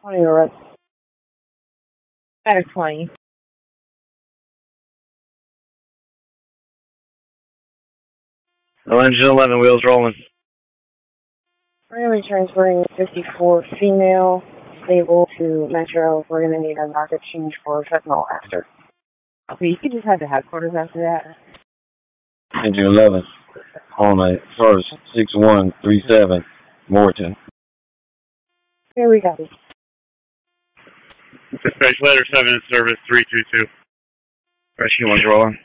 20 arrest. Back 20. Engine 11, wheels rolling. We're going to be transferring 54 female stable to Metro. We're going to need a market change for fentanyl after. Okay, you could just have the headquarters after that. Engine 11, on a first 6137, Morton. Here we got it. Dispatch letter 7 in service 322. Rescue 1's rolling.